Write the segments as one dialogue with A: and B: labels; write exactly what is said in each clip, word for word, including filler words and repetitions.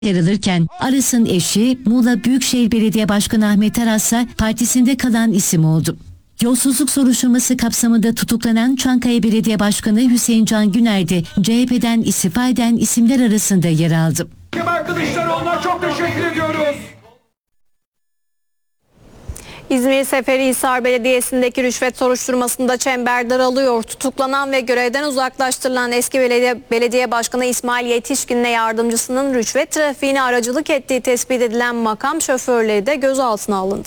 A: yer alırken Aras'ın eşi Muğla Büyükşehir Belediye Başkanı Ahmet Aras partisinde kalan isim oldu. Yolsuzluk soruşturması kapsamında tutuklanan Çankaya Belediye Başkanı Hüseyin Can Güner de C H P'den istifa eden isimler arasında yer aldı.
B: Arkadaşlar, onlar çok teşekkür ediyoruz.
C: İzmir Seferihisar Belediyesi'ndeki rüşvet soruşturmasında çember daralıyor. Tutuklanan ve görevden uzaklaştırılan eski belediye, belediye başkanı İsmail Yetişkin'le yardımcısının rüşvet trafiğine aracılık ettiği tespit edilen makam şoförleri de gözaltına alındı.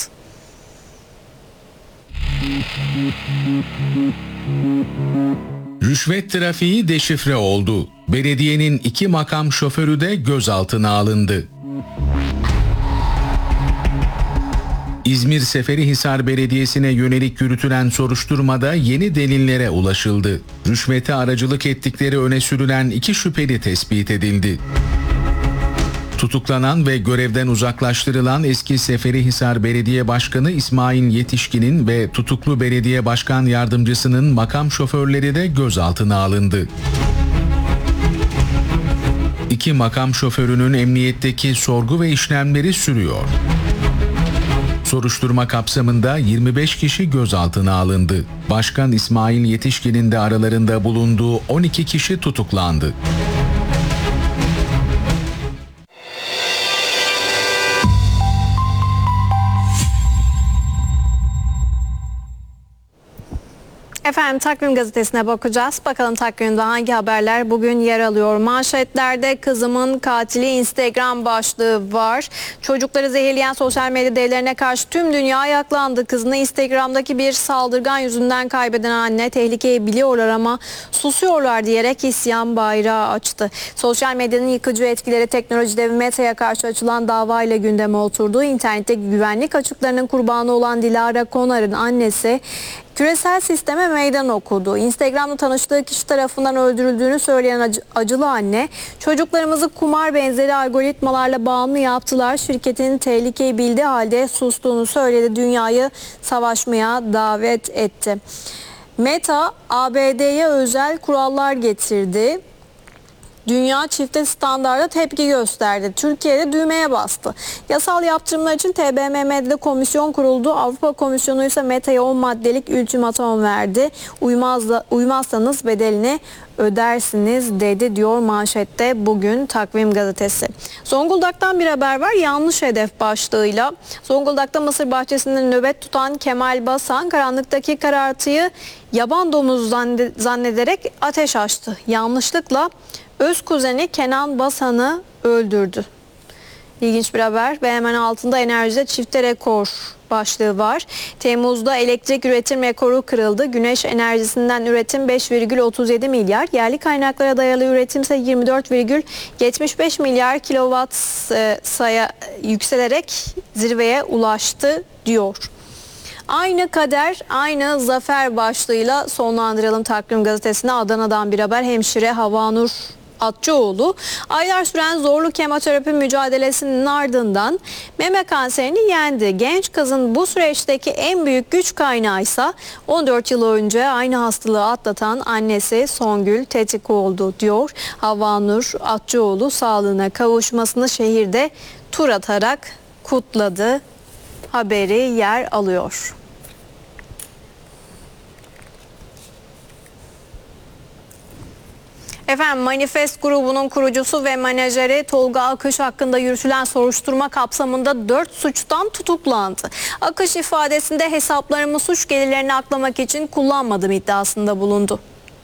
D: Rüşvet trafiği deşifre oldu. Belediyenin iki makam şoförü de gözaltına alındı. İzmir Seferihisar Belediyesi'ne yönelik yürütülen soruşturmada yeni delillere ulaşıldı. Rüşvete aracılık ettikleri öne sürülen iki şüpheli tespit edildi. Tutuklanan ve görevden uzaklaştırılan eski Seferihisar Belediye Başkanı İsmail Yetişkin'in ve tutuklu belediye başkan yardımcısının makam şoförleri de gözaltına alındı. İki makam şoförünün emniyetteki sorgu ve işlemleri sürüyor. Soruşturma kapsamında yirmi beş kişi gözaltına alındı. Başkan İsmail Yetişkin'in de aralarında bulunduğu on iki kişi tutuklandı.
C: Efendim, Takvim Gazetesi'ne bakacağız. Bakalım takvimde hangi haberler bugün yer alıyor. Manşetlerde kızımın katili Instagram başlığı var. Çocukları zehirleyen sosyal medya devlerine karşı tüm dünya ayaklandı. Kızını Instagram'daki bir saldırgan yüzünden kaybeden anne tehlikeyi biliyorlar ama susuyorlar diyerek isyan bayrağı açtı. Sosyal medyanın yıkıcı etkileri teknoloji devi Meta'ya karşı açılan davayla gündeme oturdu. İnternetteki güvenlik açıklarının kurbanı olan Dilara Konar'ın annesi küresel sisteme meydan okudu. Instagram'da tanıştığı kişi tarafından öldürüldüğünü söyleyen acı, acılı anne, çocuklarımızı kumar benzeri algoritmalarla bağımlı yaptılar. Şirketin tehlikeyi bildiği halde sustuğunu söyledi. Dünyayı savaşmaya davet etti. Meta, A B D'ye özel kurallar getirdi. Dünya çifte standarda tepki gösterdi. Türkiye'de düğmeye bastı. Yasal yaptırımlar için T B M M'de komisyon kuruldu. Avrupa Komisyonu ise Meta'ya on maddelik ultimatom verdi. Uymaz da, uymazsanız bedelini ödersiniz dedi diyor manşette bugün Takvim Gazetesi. Zonguldak'tan bir haber var. Yanlış hedef başlığıyla. Zonguldak'ta mısır bahçesinde nöbet tutan Kemal Basan karanlıktaki karartıyı yaban domuzu zannederek ateş açtı. Yanlışlıkla öz kuzeni Kenan Basan'ı öldürdü. İlginç bir haber ve hemen altında enerjide çifte rekor başlığı var. Temmuz'da elektrik üretim rekoru kırıldı. Güneş enerjisinden üretim beş virgül otuz yedi milyar, yerli kaynaklara dayalı üretim ise yirmi dört virgül yetmiş beş milyar kilowatt saya yükselerek zirveye ulaştı diyor. Aynı kader, aynı zafer başlığıyla sonlandıralım Takvim Gazetesi'ne. Adana'dan bir haber. Hemşire Havanur Atçıoğlu aylar süren zorlu kemoterapi mücadelesinin ardından meme kanserini yendi. Genç kızın bu süreçteki en büyük güç kaynağı ise on dört yıl önce aynı hastalığı atlatan annesi Songül Tetikoğlu diyor. Havanur Atçıoğlu sağlığına kavuşmasını şehirde tur atarak kutladı. Haberi yer alıyor. Efendim, Manifest grubunun kurucusu ve menajeri Tolga Akış hakkında yürütülen soruşturma kapsamında dört suçtan tutuklandı. Akış ifadesinde hesaplarımı suç gelirlerini aklamak için kullanmadım iddiasında bulundu.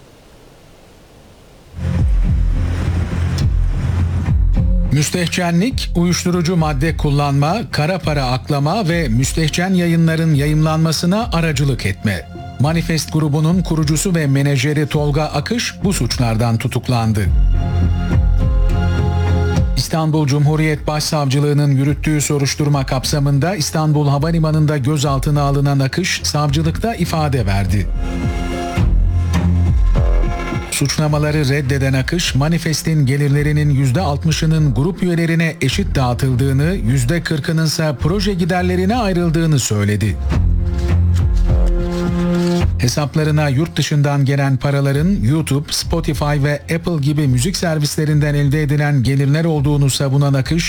E: Müstehcenlik, uyuşturucu madde kullanma, kara para aklama ve müstehcen yayınların yayımlanmasına aracılık etme. Manifest grubunun kurucusu ve menajeri Tolga Akış bu suçlardan tutuklandı. İstanbul Cumhuriyet Başsavcılığı'nın yürüttüğü soruşturma kapsamında İstanbul Havalimanı'nda gözaltına alınan Akış, savcılıkta ifade verdi. Suçlamaları reddeden Akış, Manifest'in gelirlerinin yüzde altmışının grup üyelerine eşit dağıtıldığını, yüzde kırkının ise proje giderlerine ayrıldığını söyledi. Hesaplarına yurt dışından gelen paraların YouTube, Spotify ve Apple gibi müzik servislerinden elde edilen gelirler olduğunu savunan Akış,